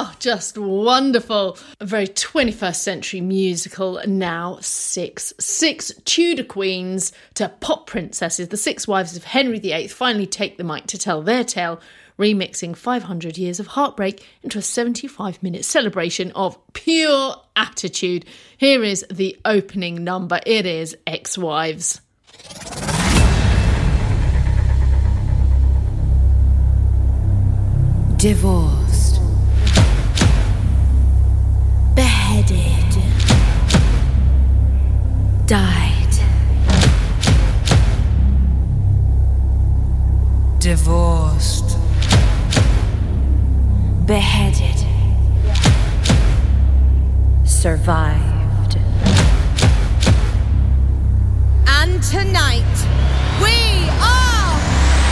Oh, just wonderful. A very 21st century musical now. Six Tudor queens to pop princesses. The six wives of Henry VIII finally take the mic to tell their tale, remixing 500 years of heartbreak into a 75-minute celebration of pure attitude. Here is the opening number. It is Ex-Wives. Divorced, beheaded, died, divorced, beheaded, survived. And tonight,